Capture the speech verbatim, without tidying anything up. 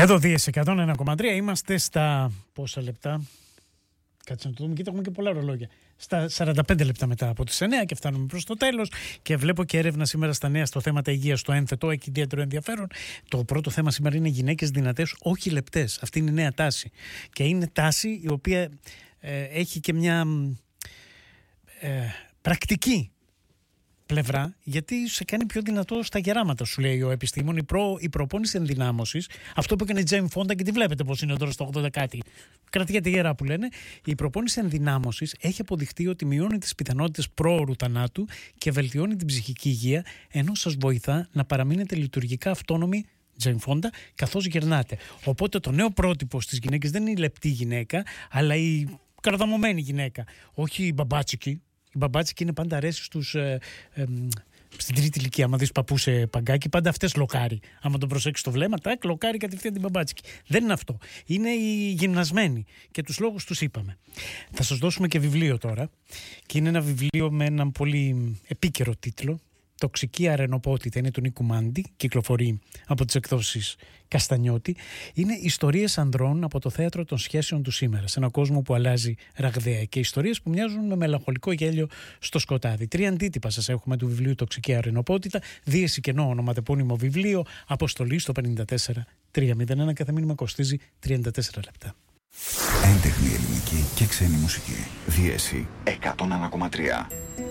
Εδώ Δίεση εκατόν ένα κόμμα τρία, είμαστε στα πόσα λεπτά? Κάτσε να το δούμε, κοίτα, έχουμε και πολλά ρολόγια. Στα σαράντα πέντε λεπτά μετά από τις εννιά και φτάνουμε προς το τέλος. Και βλέπω και έρευνα σήμερα στα νέα στο θέματα υγείας στο ένθετο, έχει ιδιαίτερο ενδιαφέρον. Το πρώτο θέμα σήμερα είναι γυναίκες δυνατές, όχι λεπτές. Αυτή είναι η νέα τάση. Και είναι τάση η οποία ε, έχει και μια ε, πρακτική πλευρά, γιατί σε κάνει πιο δυνατό στα γεράματα, σου λέει ο επιστήμον. Η, προ, η προπόνηση ενδυνάμωσης, αυτό που έκανε η Τζέιμ Φόντα και τη βλέπετε πως είναι τώρα στο ογδόντα κάτι, κρατιέται γερά που λένε. Η προπόνηση ενδυνάμωσης έχει αποδειχτεί ότι μειώνει τις πιθανότητες πρόωρου θανάτου και βελτιώνει την ψυχική υγεία, ενώ σας βοηθά να παραμείνετε λειτουργικά αυτόνομοι, Τζέιμ Φόντα, καθώς γερνάτε. Οπότε το νέο πρότυπο στις γυναίκες δεν είναι η λεπτή γυναίκα, αλλά η καρδαμωμένη γυναίκα, όχι η μπαμπάτσικη. Η μπαμπάτσικη είναι πάντα αρέσει στους, ε, ε, στην τρίτη ηλικία. Άμα δεις παππού σε παγκάκι, πάντα αυτές λοκάρει. Άμα τον προσέξεις το βλέμμα, τάκ, λοκάρει κατευθείαν την μπαμπάτσικη. Δεν είναι αυτό. Είναι οι γυμνασμένοι. Και τους λόγους τους είπαμε. Θα σας δώσουμε και βιβλίο τώρα. Και είναι ένα βιβλίο με έναν πολύ επίκαιρο τίτλο. Τοξική αρενοπότητα, είναι του Νίκου Μάντι, κυκλοφορεί από τις εκδόσεις Καστανιώτη. Είναι ιστορίες ανδρών από το θέατρο των σχέσεων του σήμερα, σε έναν κόσμο που αλλάζει ραγδαία, και ιστορίες που μοιάζουν με μελαγχολικό γέλιο στο σκοτάδι. Τρία αντίτυπα σας έχουμε του βιβλίου Τοξική αρενοπότητα, Δίεση κενό ονοματεπώνυμο βιβλίο, αποστολή στο πενήντα τέσσερα τριακόσια ένα, κάθε μήνυμα κοστίζει τριάντα τέσσερα λεπτά. Έντεχνη ελληνική και ξένη μουσική. Δίεση εκατόν ένα κόμμα τρία.